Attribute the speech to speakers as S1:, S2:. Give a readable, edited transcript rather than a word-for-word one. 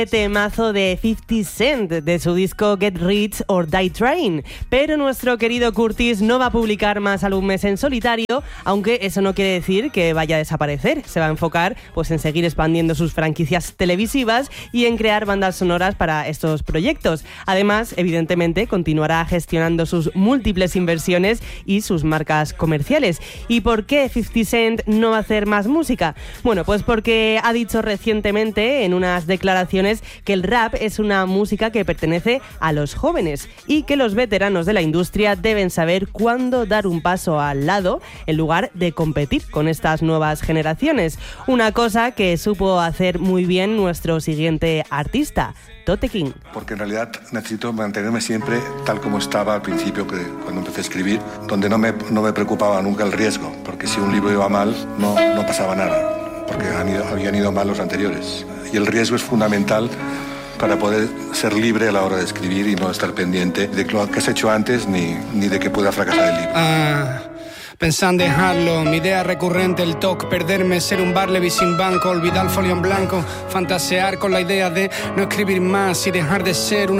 S1: Temazo de 50 Cent de su disco Get Rich or Die Trying, pero nuestro querido Curtis no va a publicar más álbumes en solitario, aunque eso no quiere decir que vaya a desaparecer. Se va a enfocar pues en seguir expandiendo sus franquicias televisivas y en crear bandas sonoras para estos proyectos. Además, evidentemente, continuará gestionando sus múltiples inversiones y sus marcas comerciales. ¿Y por qué 50 Cent no va a hacer más música? Bueno, pues porque ha dicho recientemente en unas declaraciones que el rap es una música que pertenece a los jóvenes y que los veteranos de la industria deben saber cuándo dar un paso al lado en lugar de competir con estas nuevas generaciones. Una cosa que supo hacer muy bien nuestro siguiente artista, Tote King.
S2: Porque en realidad necesito mantenerme siempre tal como estaba al principio, que cuando empecé a escribir, donde no me preocupaba nunca el riesgo, porque si un libro iba mal no pasaba nada, porque habían ido mal los anteriores. Y el riesgo es fundamental para poder ser libre a la hora de escribir y no estar pendiente de lo que has hecho antes ni de que pueda fracasar el libro.
S3: Pensé en dejarlo, mi idea recurrente, el TOC, perderme, ser un Barleby sin banco, olvidar el folio en blanco, fantasear con la idea de no escribir más y dejar de ser una